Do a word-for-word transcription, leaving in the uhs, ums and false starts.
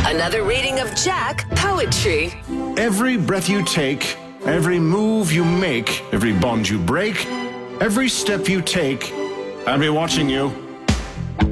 Another reading of Jack Poetry. Every breath you take, every move you make, every bond you break, every step you take, I'll be watching you.